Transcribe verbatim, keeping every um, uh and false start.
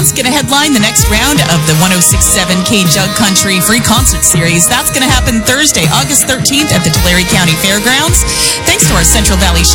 That's going to headline the next round of the one oh six point seven K Jug Country Free Concert Series. That's going to happen Thursday, August thirteenth at the Tulare County Fairgrounds. Thanks to our Central Valley